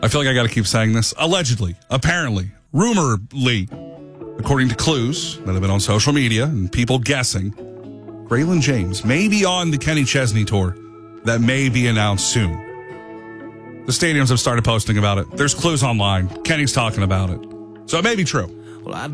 I feel like I got to keep saying this. Allegedly, apparently, rumorly, according to clues that have been on social media and people guessing, Braylon James may be on the Kenny Chesney tour that may be announced soon. The stadiums have started posting about it. There's clues online. Kenny's talking about it. So it may be true. Well,